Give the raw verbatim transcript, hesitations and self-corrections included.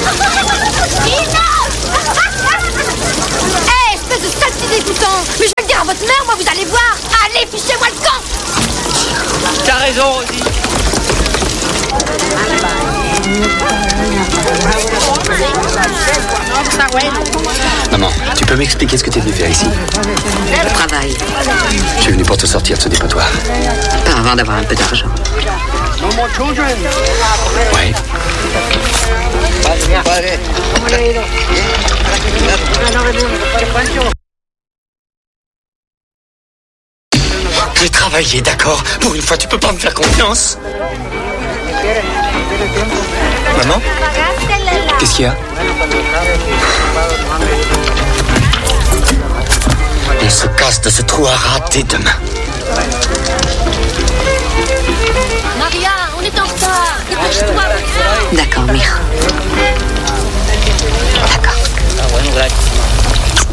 Hé, espèce de sale petit dégoûtant! Mais je vais le dire à votre mère, moi, vous allez voir! Allez, fichez-moi le camp! T'as raison, Rosie. Maman, tu peux m'expliquer ce que tu es venu faire ici? Le travail. Je suis venu pour te sortir de ce dépotoir. Pas avant d'avoir un peu d'argent. Ouais. J'ai travaillé, d'accord? Pour une fois, tu peux pas me faire confiance? Maman? Qu'est-ce qu'il y a? On se casse de ce trou à rats dès demain. Maria, on est en retard! Dépêche-toi! D'accord, Mire.